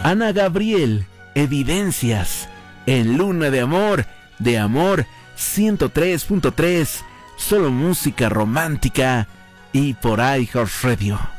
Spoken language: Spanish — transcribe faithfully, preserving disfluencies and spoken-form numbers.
Ana Gabriel, Evidencias, en Luna de Amor, de Amor ciento tres punto tres, solo música romántica y por iHeartRadio.